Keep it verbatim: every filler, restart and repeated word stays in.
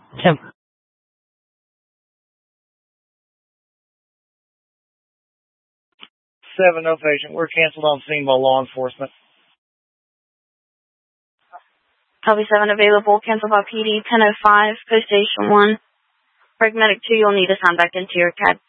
Tim. Seven, no patient. We're canceled on scene by law enforcement. Copy seven available. Cancel by P D ten oh five, Post Station one. Paramedic two, you'll need to sign back into your C A D.